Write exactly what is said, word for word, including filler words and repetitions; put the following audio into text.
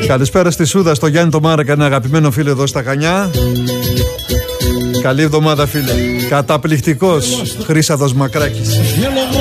Καλησπέρα στη Σούδα, στο Γιάννη το Μάρακα, ένα αγαπημένο φίλο εδώ στα Χανιά. Καλή εβδομάδα, φίλε. Καταπληκτικός Χρύσαδος Μακράκης.